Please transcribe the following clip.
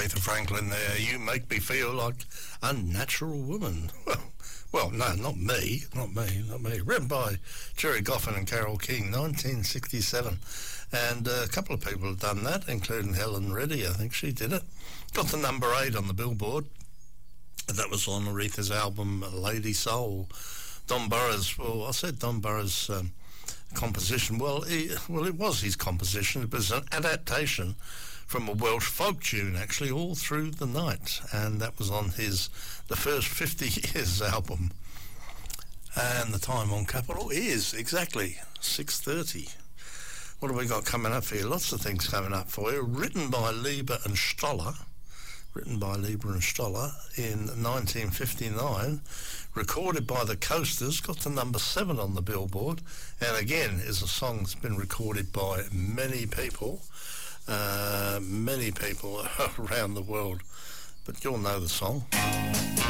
Aretha Franklin there. You make me feel like a natural woman. Well, no, not me. Written by Jerry Goffin and Carole King, 1967. And a couple of people have done that, including Helen Reddy. I think she did it. Got to number 8 on the Billboard. That was on Aretha's album Lady Soul. Don Burrows, well, I said Don Burrows' composition. Well, it was his composition. It was an adaptation from a Welsh folk tune, actually, All Through the Night. And that was on the first 50 Years album. And the time on Capital is exactly 6:30. What have we got coming up for you? Lots of things coming up for you. Written by Lieber and Stoller in 1959, recorded by the Coasters, got to number 7 on the Billboard, and again is a song that's been recorded by many people around the world. But you'll know the song.